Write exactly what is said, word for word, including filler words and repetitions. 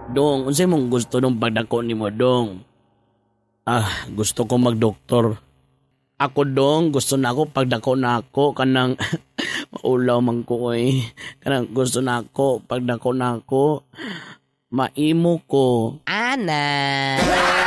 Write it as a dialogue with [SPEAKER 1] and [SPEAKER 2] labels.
[SPEAKER 1] Dong, unsay mong gusto nung pagdako nimo, dong? Ah, gusto ko magdoktor. Ako, dong, gusto na ako pagdako na ako kanang ulaw man ko eh. Kanang gusto na ako pagdako na ako maimo ko.
[SPEAKER 2] Ana!